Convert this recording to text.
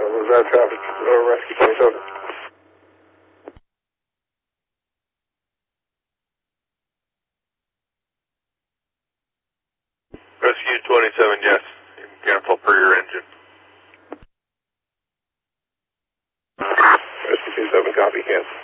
Was that traffic rescue 27? Rescue 27, yes. Cancel per your engine. Rescue 27, copy, cancel.